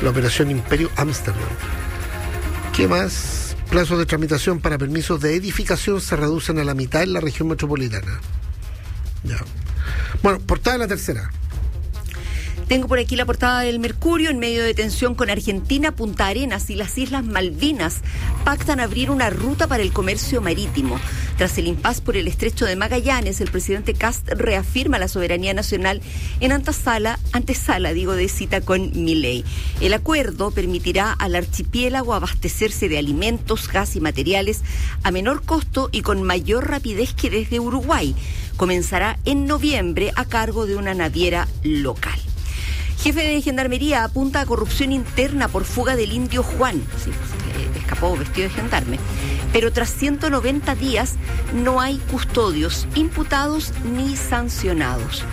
la operación Imperio Ámsterdam. ¿Qué más? Plazos de tramitación para permisos de edificación se reducen a la mitad en la región metropolitana. Ya. Bueno, portada de La Tercera. Tengo por aquí la portada del Mercurio. En medio de tensión con Argentina, Punta Arenas y las Islas Malvinas pactan abrir una ruta para el comercio marítimo. Tras el impas por el estrecho de Magallanes, el presidente Kast reafirma la soberanía nacional en antesala de cita con Milei. El acuerdo permitirá al archipiélago abastecerse de alimentos, gas y materiales a menor costo y con mayor rapidez que desde Uruguay. Comenzará en noviembre a cargo de una naviera local. Jefe de Gendarmería apunta a corrupción interna por fuga del indio Juan. Sí, escapó vestido de gendarme. Pero tras 190 días no hay custodios, imputados ni sancionados.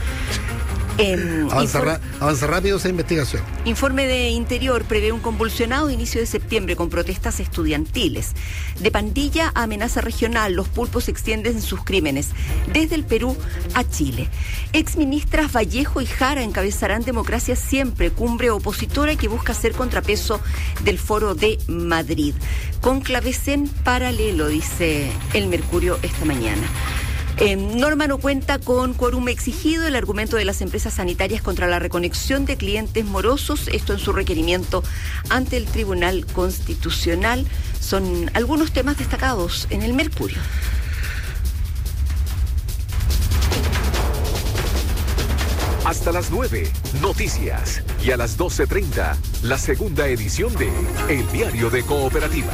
Avanza rápido esa investigación. Informe de Interior prevé un convulsionado inicio de septiembre con protestas estudiantiles. De pandilla a amenaza regional, los pulpos extienden sus crímenes desde el Perú a Chile. Exministras Vallejo y Jara encabezarán Democracia Siempre, cumbre opositora que busca hacer contrapeso del Foro de Madrid. Cónclaves en paralelo, dice el Mercurio esta mañana. Norma no cuenta con quórum exigido. El argumento de las empresas sanitarias contra la reconexión de clientes morosos, esto en su requerimiento ante el Tribunal Constitucional, son algunos temas destacados en el Mercurio. Hasta las 9, noticias. Y a las 12:30, la segunda edición de El Diario de Cooperativa.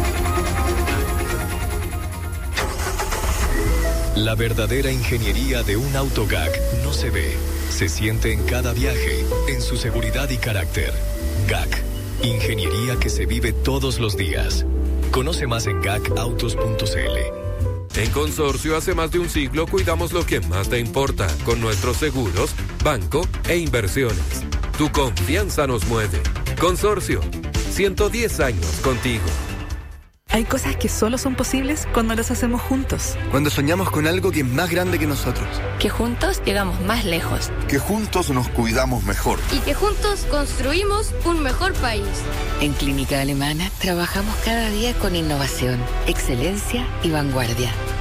La verdadera ingeniería de un auto GAC no se ve, se siente en cada viaje, en su seguridad y carácter. GAC, ingeniería que se vive todos los días. Conoce más en gacautos.cl. En Consorcio, hace más de un siglo cuidamos lo que más te importa con nuestros seguros, banco e inversiones. Tu confianza nos mueve. Consorcio, 110 años contigo. Hay cosas que solo son posibles cuando las hacemos juntos. Cuando soñamos con algo que es más grande que nosotros. Que juntos llegamos más lejos. Que juntos nos cuidamos mejor. Y que juntos construimos un mejor país. En Clínica Alemana trabajamos cada día con innovación, excelencia y vanguardia.